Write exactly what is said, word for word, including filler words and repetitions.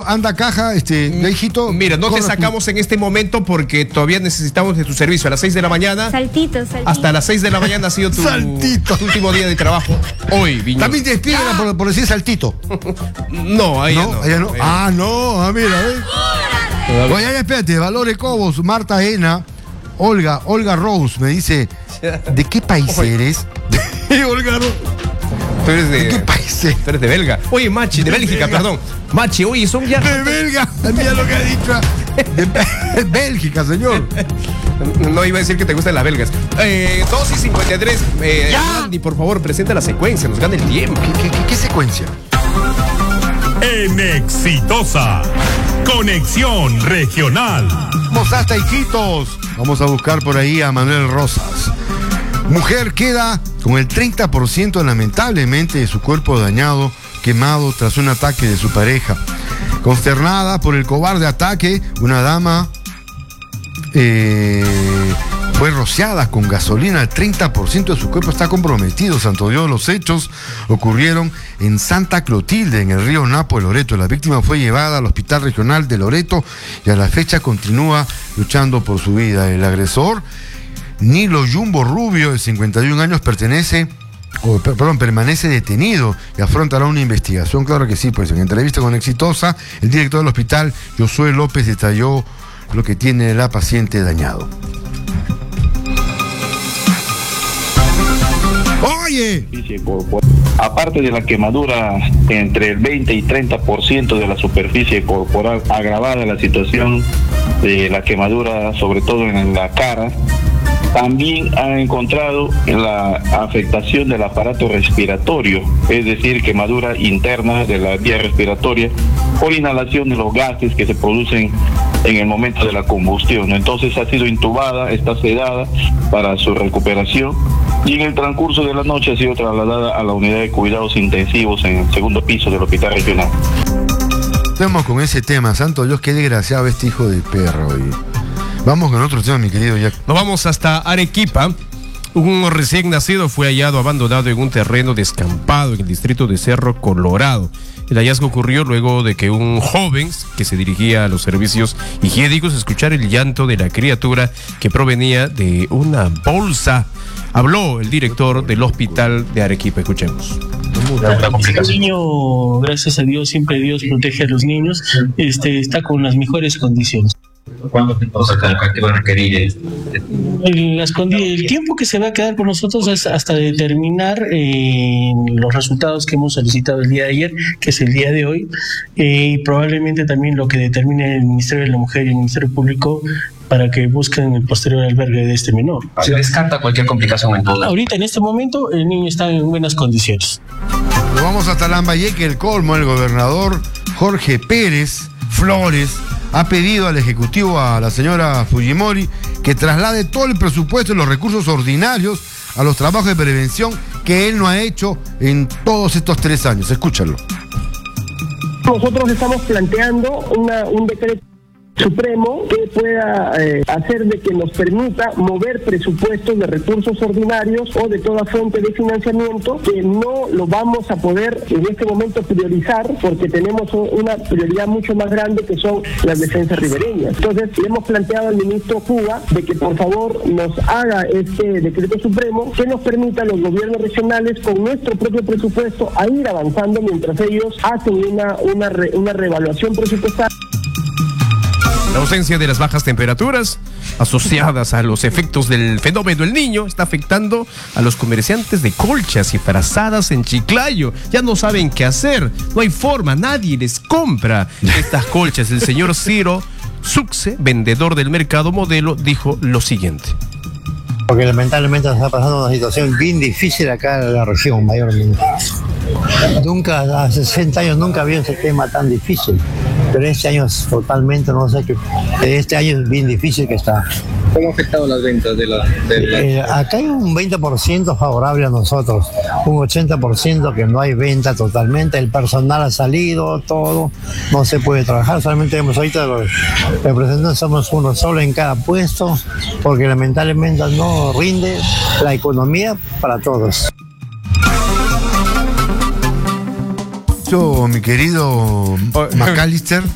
anda caja, este, de hijito. Mira, no te sacamos en este momento porque todavía necesitamos de tu servicio. A las seis de la mañana. Saltito, saltito. Hasta las seis de la mañana ha sido tu, tu último día de trabajo. Hoy, Viñoso. También te despiden ah. por, por decir saltito. No, ahí no. no. Ella no. Ah, no, ah, mira, ¿eh? Oye, espérate, Valore Cobos, Marta Ena, Olga, Olga Rose me dice, ¿de qué país Oye. eres? Olga Rose. Tú eres de, ¿De qué país eres? Tú eres de Belga. Oye, Machi, de, de Bélgica, Belga. perdón. Machi, oye, son ya. De Belga, mira lo que ha dicho. De Bélgica, señor. No iba a decir que te gustan las belgas. Eh, dos y cincuenta y tres. Eh, Andy, por favor, presenta la secuencia. Nos gana el tiempo. ¿Qué, qué, qué, qué secuencia? En Exitosa. Conexión Regional. Vamos hasta Iquitos. Vamos a buscar por ahí a Manuel Rosas. Mujer queda con el treinta por ciento lamentablemente de su cuerpo dañado, quemado tras un ataque de su pareja. Consternada por el cobarde ataque, una dama eh, fue rociada con gasolina. El treinta por ciento de su cuerpo está comprometido. Santo Dios, los hechos ocurrieron en Santa Clotilde, en el río Napo de Loreto. La víctima fue llevada al Hospital Regional de Loreto y a la fecha continúa luchando por su vida. El agresor, Nilo Jumbo Rubio, de cincuenta y un años, pertenece, o, perdón, permanece detenido y afrontará una investigación. Claro que sí, pues en entrevista con Exitosa, el director del hospital, Josué López, detalló lo que tiene la paciente dañado. Oye, aparte de la quemadura entre el veinte y treinta por ciento de la superficie corporal, agravada la situación de la quemadura, sobre todo en la cara, también han encontrado la afectación del aparato respiratorio, es decir, quemadura interna de la vía respiratoria por inhalación de los gases que se producen en el momento de la combustión. Entonces ha sido intubada, está sedada para su recuperación y en el transcurso de la noche ha sido trasladada a la unidad de cuidados intensivos en el segundo piso del hospital regional. Vamos con ese tema. Santo Dios, qué desgraciado este hijo de perro. Oye. Vamos con otro tema, mi querido Jack. Nos vamos hasta Arequipa. Un recién nacido fue hallado abandonado en un terreno descampado en el distrito de Cerro Colorado. El hallazgo ocurrió luego de que un joven que se dirigía a los servicios higiénicos escuchara el llanto de la criatura que provenía de una bolsa. Habló el director del hospital de Arequipa. Escuchemos. El niño, gracias a Dios, siempre Dios protege a los niños, este, está con las mejores condiciones. ¿Cuándo te va a requerir? El, las, el tiempo que se va a quedar con nosotros es hasta determinar eh, los resultados que hemos solicitado el día de ayer, que es el día de hoy, eh, y probablemente también lo que determine el Ministerio de la Mujer y el Ministerio Público para que busquen el posterior albergue de este menor. ¿Se descarta cualquier complicación en todo? Ahorita, en este momento, el niño está en buenas condiciones. Nos vamos hasta Lambayeque, el colmo. El gobernador Jorge Pérez Flores ha pedido al Ejecutivo, a la señora Fujimori, que traslade todo el presupuesto y los recursos ordinarios a los trabajos de prevención que él no ha hecho en todos estos tres años. Escúchalo. Nosotros estamos planteando una, un decreto supremo que pueda eh, hacer de que nos permita mover presupuestos de recursos ordinarios o de toda fuente de financiamiento, que no lo vamos a poder en este momento priorizar porque tenemos una prioridad mucho más grande, que son las defensas ribereñas. Entonces le hemos planteado al ministro Cuba de que por favor nos haga este decreto supremo que nos permita a los gobiernos regionales, con nuestro propio presupuesto, a ir avanzando mientras ellos hacen una, una, re, una reevaluación presupuestaria. La ausencia de las bajas temperaturas asociadas a los efectos del fenómeno El Niño está afectando a los comerciantes de colchas y frazadas en Chiclayo. Ya no saben qué hacer, no hay forma, nadie les compra estas colchas. El señor Ciro Suxe, vendedor del Mercado Modelo, dijo lo siguiente. Porque lamentablemente está pasando una situación bien difícil acá en la región, mayormente. Nunca, hace sesenta años nunca había ese tema tan difícil. Pero este año es totalmente, no sé qué. Este año es bien difícil que está. ¿Cómo ha afectado las ventas de la...? De la... Eh, acá hay un veinte por ciento favorable a nosotros, un ochenta por ciento que no hay venta totalmente, el personal ha salido, todo, no se puede trabajar, solamente tenemos ahorita los representantes, somos uno solo en cada puesto, porque lamentablemente no rinde la economía para todos. Yo, mi querido McAllister.